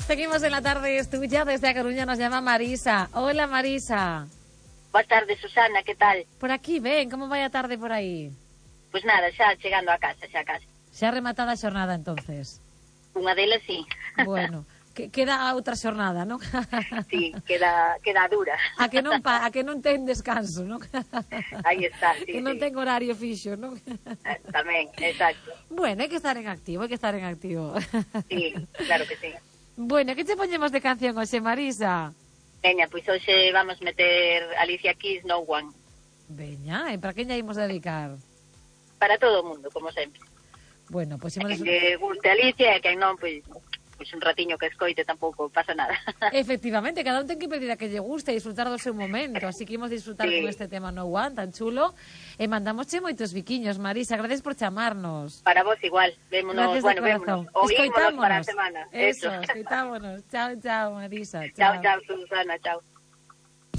Seguimos en la tarde, es tuya. Desde A Coruña nos llama Marisa. Hola, Marisa. Boa tarde, Susana, que tal? Por aquí, ven, como vai a tarde por aí? Pois nada, xa chegando a casa, xa casi. Xa rematada a xornada, entonces. Unha delas, sí. Bueno, queda a outra xornada, non? Sí, queda dura. A que non ten descanso, non? Aí está, sí, que non sí. ten horario fixo, non? Tamén, exacto. Bueno, hai que estar en activo, Sí, claro que sí. Bueno, que te poñemos de canción hoxe, Marisa? Veña, pois hoxe vamos meter Alicia Keys, No One. Veña, e para quen lla imos dedicar? Para todo o mundo, como sempre. Bueno, pois A imos... quen que guste Alicia e quen non, pois un ratiño que escoite tampouco pasa nada. Efectivamente, cada un ten que pedir a que lle guste e disfrutar do seu momento, así que imos disfrutar con este tema No One tan chulo e mandamosche moitos biquiños, Marisa, gracias por chamarnos. Para vos igual, vémonos, vémonos, oímonos para a semana. Eso, escoitámonos. Chao, chao, Marisa. Chao, chao, Susana, chao.